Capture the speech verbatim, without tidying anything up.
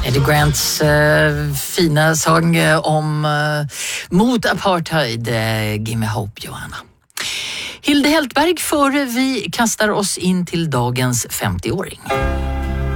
Eddie Grants eh, fina sång eh, om eh, mot apartheid, eh, Give me hope, Johanna. Hilde Heltberg, före vi kastar oss in till dagens femtioåring.